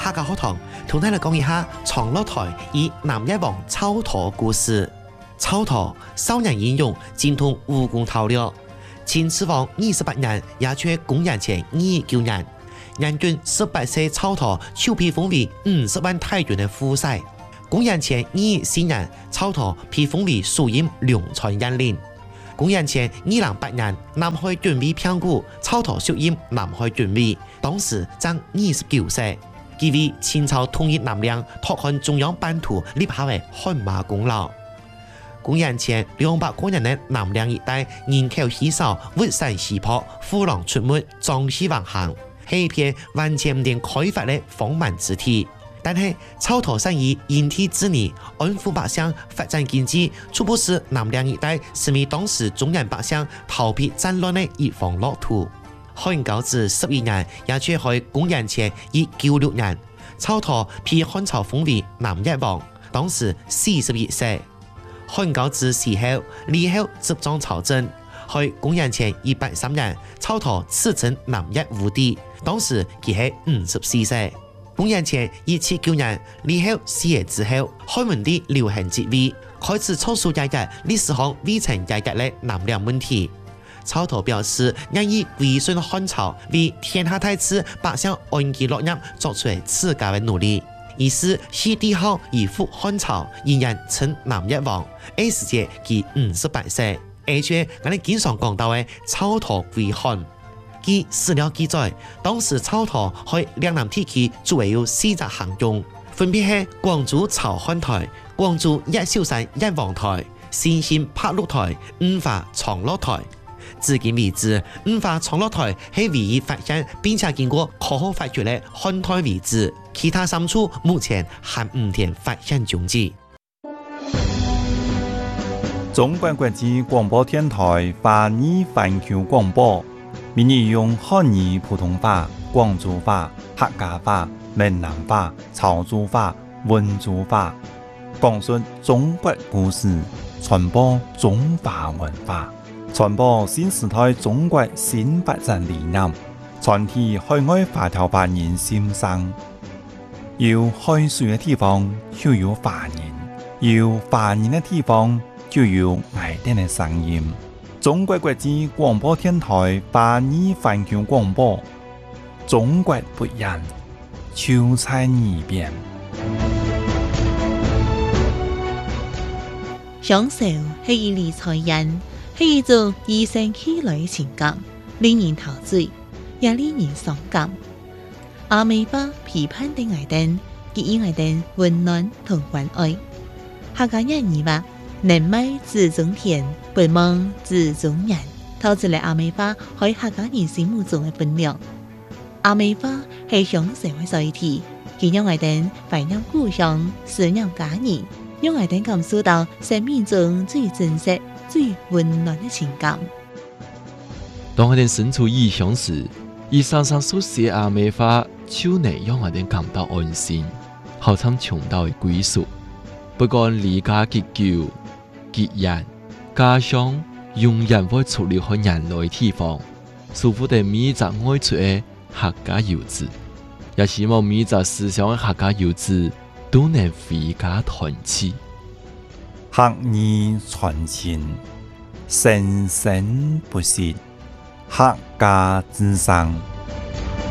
客家學堂同大家講一下長樂台與南一王草陀故事。草陀少年英勇，精通武功韜略。秦始皇28年，也就是公元前229年，人均18歲草陀就被封為50萬大軍的副使。公元前224年，草陀被封為蘇蔭龍川縣令。公元前208年，南海軍委評估草陀出任南海軍委，當時正29歲。佢為清朝統一南洋、拓寬中央版圖立下為汗馬功勞。公元前200多年的南洋一帶人口稀少，物產稀薄，虎狼出沒，壯士橫行，係一片完全唔點開發的荒蠻之地。但係草陀善於因地制宜，安撫百姓，發展經濟，初步使南洋一帶成為當時中原百姓逃避戰亂的一方樂土。漢高祖11年，也就是公元前196年，草陀被漢朝封為南一王，當時41歲。漢高祖死後，李後執掌朝政。喺公元前183年，草陀賜稱南一武帝，當時佢係54歲。公元前179年，李後死之後，漢文帝劉恒即位，開始草書解決歷史上未曾解決的南洋問題。草陀表示願意歸順漢朝，為天下大治、百姓安居樂業作出自家的努力。於是西帝後以復漢朝，仍然稱南一王。那時節佢58歲，而且我哋經常講到的草陀歸漢。據史料記載，當時草陀喺嶺南地區主要有4隻行宮，分別係廣州草漢台、廣州越秀山一王台、新興柏祿台、五華長樂台。至今為止，五華長樂台係唯一發現並且經過科學發掘的漢台遺址，其他3處目前還唔見發現蹤跡。 中國國際廣播電台華語環球廣播，每日用漢語、普通話、廣州話、客家話、閩南話、潮州話、溫州話，講述中國故事，傳播中華文化。傳播新時代中國新發展理念，傳遞海外華僑華人心聲。有海水的地方就有華人，有華人的地方就有愛哋的聲音。中國國際廣播電台華語環球廣播，中國不一樣，就在耳邊。 享受係一理財人。係一種與生俱來嘅情感，令人陶醉，也令人傷感。阿美巴批判的愛燈，給予愛燈溫暖同關愛。客家人語話：能賣子中田，不忘子中人。透出嚟阿美巴喺客家人心目中嘅分量。阿美巴係享受嘅載體，佢讓愛燈懷念故鄉，思念家人，讓愛燈感受到生命中最真實、最溫暖的情感。 當我哋身處異鄉時，以常常所寫阿美話，就能讓我哋感到安心，好像尋到嘅歸屬。不管離家結久、結緣，家鄉永遠會出離開人類地方，守護住每一隻愛出嘅客家遊子，也希望每一隻思鄉嘅客家遊子都能回家團聚。 客語傳情，生生不息，客家之聲。